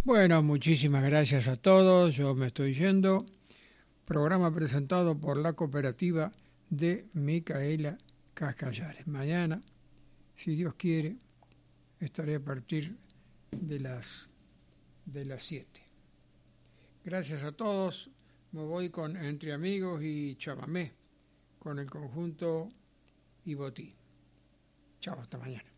Bueno, muchísimas gracias a todos. Yo me estoy yendo. Programa presentado por la cooperativa de Micaela Cascallares. Mañana, si Dios quiere, estaré a partir de las 7. Gracias a todos. Me voy con Entre Amigos y Chamamé, con el conjunto Ibotí. Chao, hasta mañana.